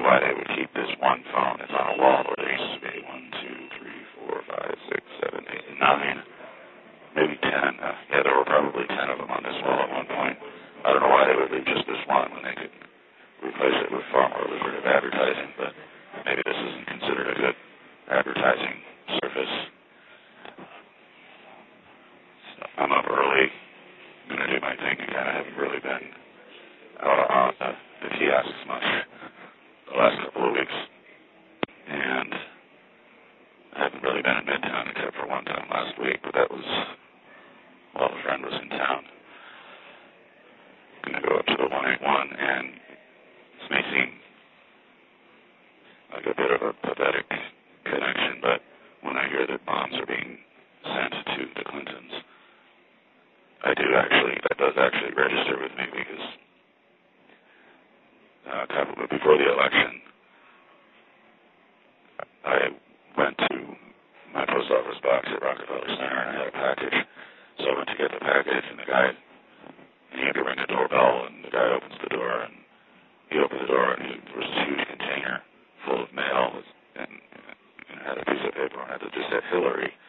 why they would keep this one phone. It's on a wall where there used to be 1, 2, 3, 4, 5, 6, 7, 8, 9, maybe 10. Yeah, there were probably 10 of them on this wall at one point. I don't know why they would leave just this one when they could replace it with far more lucrative advertising, but maybe this isn't considered a good advertising surface. So I'm up early. I'm going to do my thing again. I haven't really been out on the kiosks much the last couple of weeks. And I haven't really been in Midtown except for one time last week, but that was while a friend was in town. I'm going to go up to the 181, and this may seem like a bit of a pathetic connection, but when I hear that bombs are being sent to the Clintons, that does actually register with me, because before the election, I went to my post office box at Rockefeller Center, and I had a package. So I went to get the package, and the guy, he had to ring the doorbell, and the guy opens the door, and he opened the door, and there was this huge container full of mail, and it had a piece of paper on it that just said Hillary.